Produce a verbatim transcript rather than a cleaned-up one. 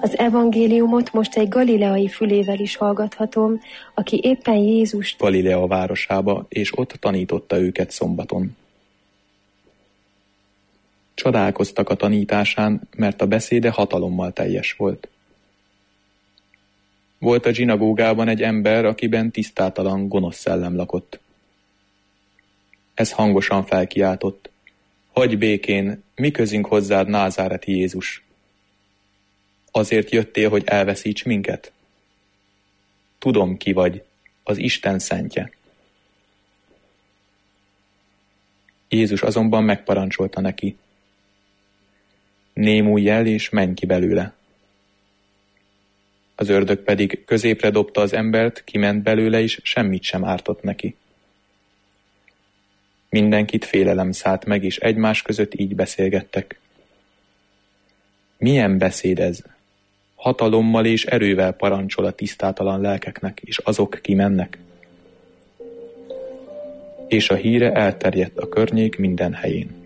Az evangéliumot most egy galileai fülével is hallgathatom, aki éppen Jézust Galilea városába, és ott tanította őket szombaton. Csodálkoztak a tanításán, mert a beszéde hatalommal teljes volt. Volt a zsinagógában egy ember, akiben tisztátalan, gonosz szellem lakott. Ez hangosan felkiáltott: hagyj békén, mi közünk hozzád, názáreti Jézus? Azért jöttél, hogy elveszíts minket? Tudom, ki vagy, az Isten szentje. Jézus azonban megparancsolta neki: némulj el, és menj ki belőle. Az ördög pedig középre dobta az embert, kiment belőle, és semmit sem ártott neki. Mindenkit félelem szállt meg, és egymás között így beszélgettek. Milyen beszéd ez? Hatalommal és erővel parancsol a tisztátalan lelkeknek, és azok kimennek. És a híre elterjedt a környék minden helyén.